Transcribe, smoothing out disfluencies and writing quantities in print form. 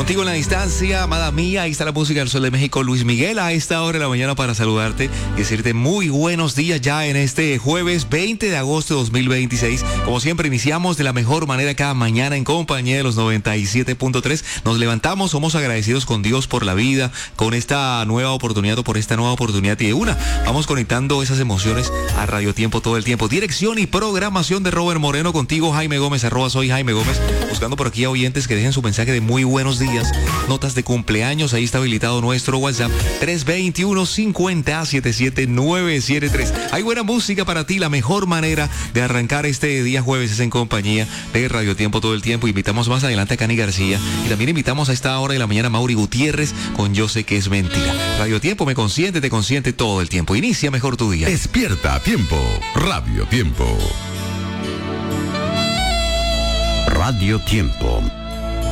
Contigo en la distancia, amada mía, ahí está la música del Sol de México, Luis Miguel, a esta hora de la mañana para saludarte y decirte muy buenos días ya en este jueves 20 de agosto de 2026. Como siempre, iniciamos de la mejor manera cada mañana en compañía de los 97.3. Nos levantamos, somos agradecidos con Dios por la vida, con esta nueva oportunidad o por esta nueva oportunidad y de una. Vamos conectando esas emociones a Radio Tiempo todo el tiempo. Dirección y programación de Robert Moreno, contigo Jaime Gómez, @soy Jaime Gómez. Buscando por aquí a oyentes que dejen su mensaje de muy buenos días. Notas de cumpleaños, ahí está habilitado nuestro WhatsApp 321-50-77973. Hay buena música para ti, la mejor manera de arrancar este día jueves es en compañía de Radio Tiempo todo el tiempo. Invitamos más adelante a Cani García y también invitamos a esta hora de la mañana a Mauri Gutiérrez con Yo sé que es mentira. Radio Tiempo me consiente, te consiente todo el tiempo. Inicia mejor tu día. Despierta a tiempo, Radio Tiempo. Radio Tiempo.